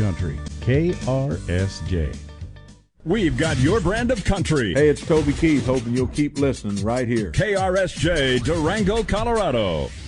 country. KRSJ. We've got your brand of country. Hey, it's Toby Keith, hoping you'll keep listening right here. KRSJ, Durango, Colorado.